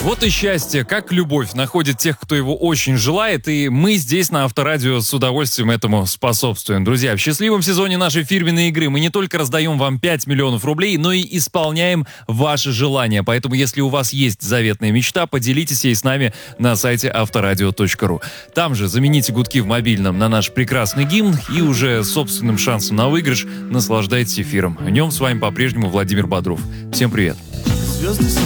Вот и счастье, как любовь, находит тех, кто его очень желает, и мы здесь на Авторадио с удовольствием этому способствуем. Друзья, в счастливом сезоне нашей фирменной игры мы не только раздаем вам 5 миллионов рублей, но и исполняем ваши желания. Поэтому, если у вас есть заветная мечта, поделитесь ей с нами на сайте авторадио.ру. Там же замените гудки в мобильном на наш прекрасный гимн и уже собственным шансом на выигрыш наслаждайтесь эфиром. В нем с вами по-прежнему Владимир Бодров. Всем привет. Звезды